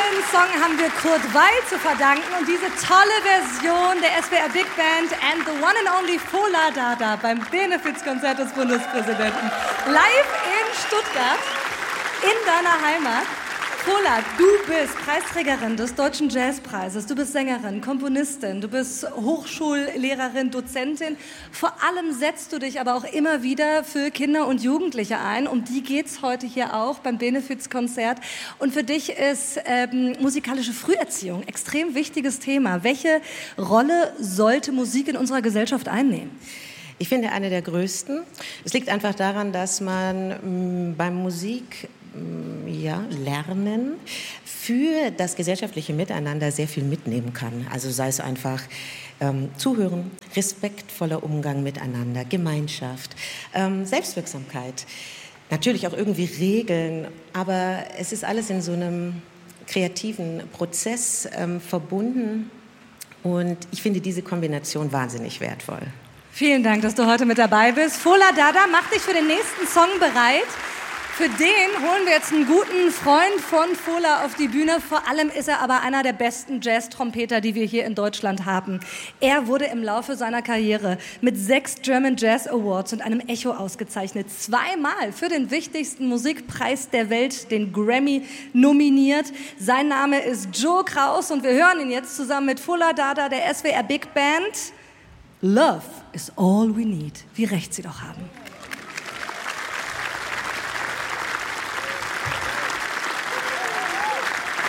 tollen Song haben wir Kurt Weil zu verdanken und diese tolle Version der SWR Big Band and the one and only Fola Dada beim Benefizkonzert des Bundespräsidenten. Live in Stuttgart, in deiner Heimat. Fola, du bist Preisträgerin des Deutschen Jazzpreises, du bist Sängerin, Komponistin, du bist Hochschullehrerin, Dozentin. Vor allem setzt du dich aber auch immer wieder für Kinder und Jugendliche ein. Um die geht's heute hier auch beim Benefizkonzert. Und für dich ist musikalische Früherziehung ein extrem wichtiges Thema. Welche Rolle sollte Musik in unserer Gesellschaft einnehmen? Ich finde, eine der größten. Es liegt einfach daran, dass man beim Musik lernen für das gesellschaftliche Miteinander sehr viel mitnehmen kann. Also sei es einfach Zuhören, respektvoller Umgang miteinander, Gemeinschaft, Selbstwirksamkeit, natürlich auch irgendwie Regeln, aber es ist alles in so einem kreativen Prozess verbunden und ich finde diese Kombination wahnsinnig wertvoll. Vielen Dank, dass du heute mit dabei bist. Fola Dada, mach dich für den nächsten Song bereit. Für den holen wir jetzt einen guten Freund von Fola auf die Bühne. Vor allem ist er aber einer der besten Jazz-Trompeter, die wir hier in Deutschland haben. Er wurde im Laufe seiner Karriere mit 6 German Jazz Awards und einem Echo ausgezeichnet. 2-mal für den wichtigsten Musikpreis der Welt, den Grammy, nominiert. Sein Name ist Joe Kraus und wir hören ihn jetzt zusammen mit Fola Dada, der SWR Big Band. Love is all we need. Wie recht Sie doch haben.